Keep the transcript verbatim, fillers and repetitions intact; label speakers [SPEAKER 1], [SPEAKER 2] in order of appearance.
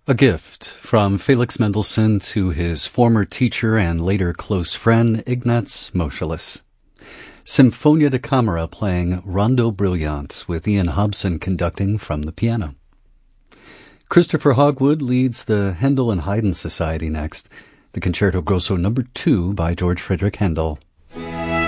[SPEAKER 1] A gift from Felix Mendelssohn to his former teacher and later close friend Ignaz Moscheles. Sinfonia da Camera playing Rondo Brilliant with Ian Hobson conducting from the piano. Christopher Hogwood leads the Handel and Haydn Society next. The Concerto Grosso number two by George Frederick Handel.